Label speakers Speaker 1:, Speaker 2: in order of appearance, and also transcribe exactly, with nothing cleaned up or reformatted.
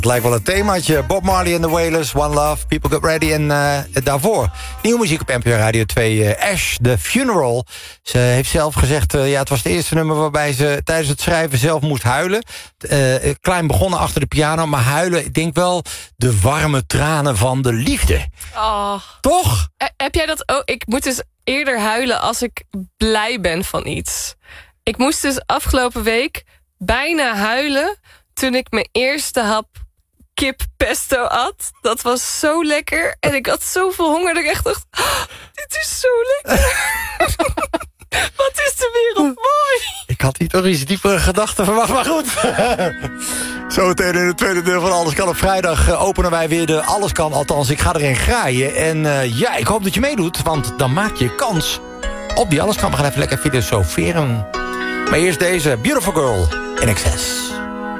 Speaker 1: Het lijkt wel een themaatje. Bob Marley and the Wailers, One Love, People Get Ready. En uh, daarvoor nieuwe muziek op N P R Radio twee. Uh, Ash, The Funeral. Ze heeft zelf gezegd, uh, ja, het was het eerste nummer waarbij ze tijdens het schrijven zelf moest huilen. Uh, klein begonnen achter de piano, maar huilen, ik denk wel de warme tranen van de liefde.
Speaker 2: Oh.
Speaker 1: Toch?
Speaker 2: Uh, heb jij dat ook? Ik moet dus eerder huilen als ik blij ben van iets. Ik moest dus afgelopen week bijna huilen toen ik mijn eerste hap kip pesto at. Dat was zo lekker. En ik had zoveel honger dat ik echt dacht, oh, dit is zo lekker. Wat is de wereld mooi.
Speaker 1: Ik had niet nog iets diepere gedachten verwacht, maar goed. Zometeen in het tweede deel van Alles Kan op vrijdag uh, openen wij weer de Alles Kan. Althans, ik ga erin graaien. En uh, ja, ik hoop dat je meedoet, want dan maak je kans op die Alles Kan. We gaan even lekker filosoferen. Maar eerst deze Beautiful Girl in Excess.